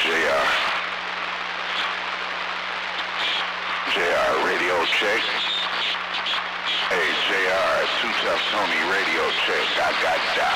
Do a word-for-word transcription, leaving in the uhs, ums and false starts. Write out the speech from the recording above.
J R. J R, radio check. Hey, J R, Two Tough Tony, radio check. I got down.